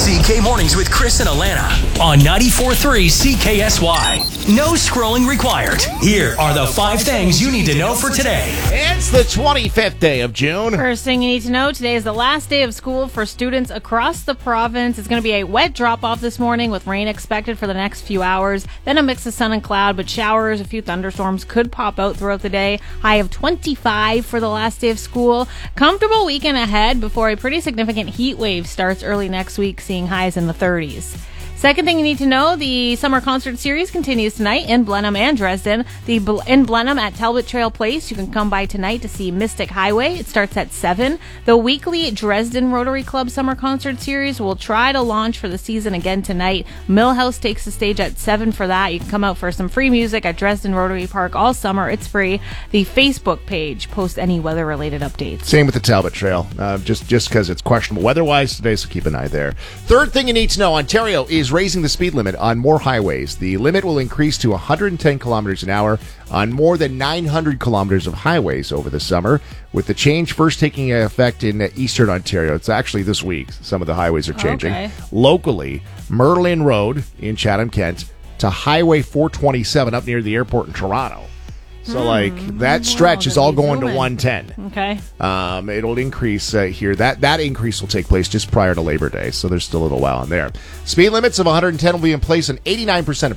CK Mornings with Chris and Alana on 94.3 CKSY. No scrolling required. Here are the 5 things you need to know for today. It's the 25th day of June. First thing you need to know, today is the last day of school for students across the province. It's going to be a wet drop-off this morning with rain expected for the next few hours. Then a mix of sun and cloud, but showers, a few thunderstorms could pop out throughout the day. High of 25 for the last day of school. Comfortable weekend ahead before a pretty significant heat wave starts early next week, seeing highs in the 30s. Second thing you need to know, the summer concert series continues tonight in Blenheim and Dresden. In Blenheim at Talbot Trail Place, you can come by tonight to see Mystic Highway. It starts at 7. The weekly Dresden Rotary Club summer concert series will try to launch for the season again tonight. Millhouse takes the stage at 7 for that. You can come out for some free music at Dresden Rotary Park all summer. It's free. The Facebook page posts any weather-related updates. Same with the Talbot Trail, just because it's questionable weather-wise today, so keep an eye there. Third thing you need to know, Ontario is raising the speed limit on more highways. The limit will increase to 110 kilometers an hour on more than 900 kilometers of highways over the summer, with the change first taking effect in eastern Ontario. It's actually this week. Some of the highways are changing. Okay. Locally, Merlin Road in Chatham-Kent to Highway 427 up near the airport in Toronto. So, that stretch is all going to 110. Okay. It'll increase here. That increase will take place just prior to Labor Day, so there's still a little while in there. Speed limits of 110 will be in place on 89%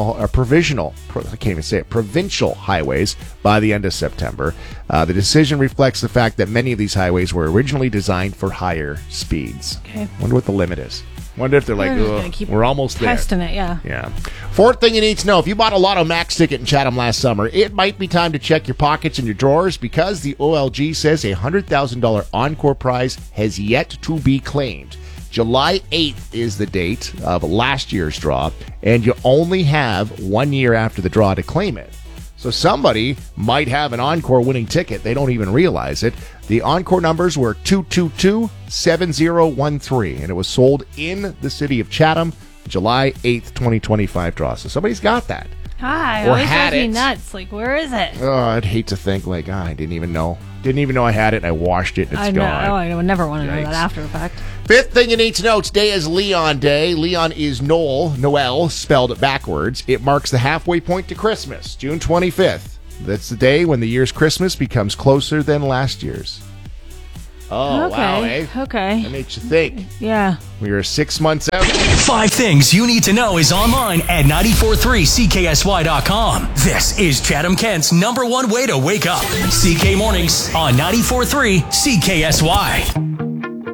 of provincial highways by the end of September. The decision reflects the fact that many of these highways were originally designed for higher speeds. Okay. Wonder what the limit is. Wonder if they're like, we're almost there. Testing it, yeah. Yeah. Fourth thing you need to know, if you bought a Lotto Max ticket in Chatham last summer, it might be time to check your pockets and your drawers because the OLG says a $100,000 Encore prize has yet to be claimed. July 8th is the date of last year's draw, and you only have 1 year after the draw to claim it. So somebody might have an Encore winning ticket. They don't even realize it. The Encore numbers were 222-7013, and it was sold in the city of Chatham, July 8th, 2025 draw. So somebody's got that. Hi, Or always had drives me it. nuts. Like, where is it? Oh, I'd hate to think, I didn't even know. Didn't even know I had it, and I washed it, and it's I know. gone. Oh, I would never want to know Yikes. that after the fact. Fifth thing you need to know, today is Leon Day. Leon is Noel, spelled backwards. It marks the halfway point to Christmas, June 25th. That's the day when the year's Christmas becomes closer than last year's. Oh, Okay. wow, eh? Okay. That makes you think. Yeah. We are 6 months out. 5 things you need to know is online at 943CKSY.com. This is Chatham-Kent's #1 way to wake up. CK Mornings on 94.3 CKSY.